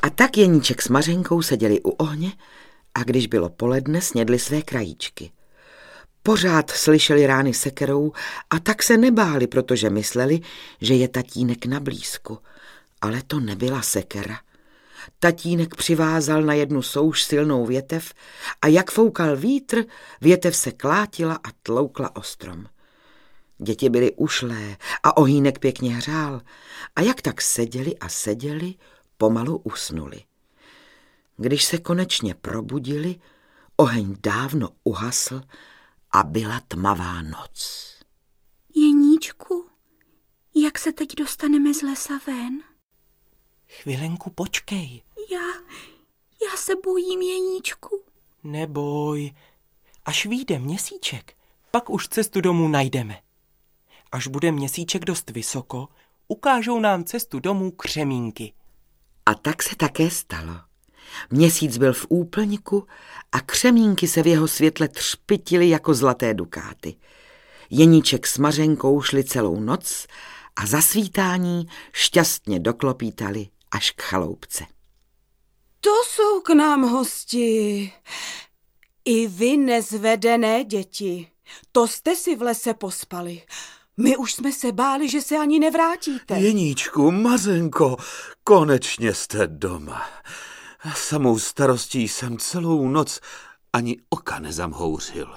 A tak Jeníček s Mařenkou seděli u ohně a když bylo poledne, snědli své krajíčky. Pořád slyšeli rány sekerou a tak se nebáli, protože mysleli, že je tatínek na blízku. Ale to nebyla sekera. Tatínek přivázal na jednu souš silnou větev a jak foukal vítr, větev se klátila a tloukla o strom. Děti byly ušlé a ohýnek pěkně hřál a jak tak seděli a seděli, pomalu usnuli. Když se konečně probudili, oheň dávno uhasl a byla tmavá noc. Jeníčku, jak se teď dostaneme z lesa ven? Chvilenku počkej. Já se bojím, Jeníčku. Neboj, až vyjde měsíček, pak už cestu domů najdeme. Až bude měsíček dost vysoko, ukážou nám cestu domů křemínky. A tak se také stalo. Měsíc byl v úplňku a křemínky se v jeho světle třpytily jako zlaté dukáty. Jeníček s Mařenkou šli celou noc a za svítání šťastně doklopítali až k chaloupce. To jsou k nám hosti. I vy nezvedené děti. To jste si v lese pospali. My už jsme se báli, že se ani nevrátíte. Jeníčku, Mařenko, konečně jste doma. Samou starostí jsem celou noc ani oka nezamhouřil.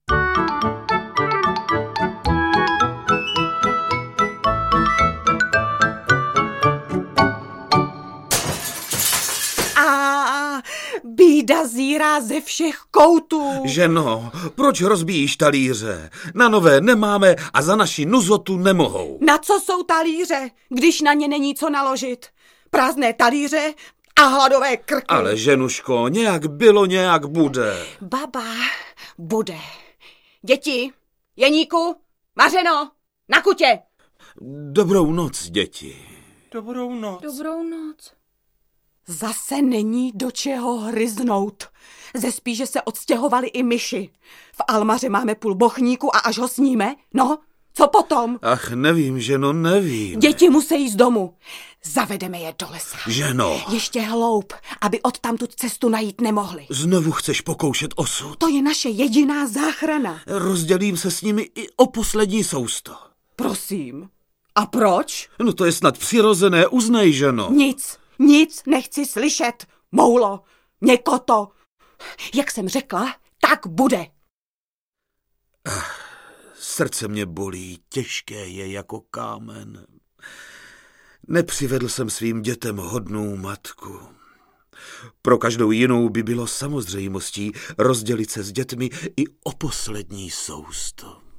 Bída zírá ze všech koutů. Ženo, proč rozbíjíš talíře? Na nové nemáme a za naši nuzotu nemohou. Na co jsou talíře, když na ně není co naložit? Prázdné talíře a hladové krky. Ale ženuško, nějak bylo, nějak bude. Baba, bude. Děti, Jeníku, Mařeno, na kutě. Dobrou noc, děti. Dobrou noc. Dobrou noc. Zase není do čeho hryznout. Ze spíže se odstěhovali i myši. V Almaře máme půl bochníku a až ho sníme, no, co potom? Ach, nevím, ženo, nevím. Děti musí jít z domu. Zavedeme je do lesa. Ženo. Ještě hloub, aby odtamtud cestu najít nemohli. Znovu chceš pokoušet osud? To je naše jediná záchrana. Rozdělím se s nimi i o poslední sousto. Prosím. A proč? No to je snad přirozené, uznej, ženo. Nic nechci slyšet, moulo, někoto. Jak jsem řekla, tak bude. Srdce mě bolí, těžké je jako kámen. Nepřivedl jsem svým dětem hodnou matku. Pro každou jinou by bylo samozřejmostí rozdělit se s dětmi i o poslední sousto.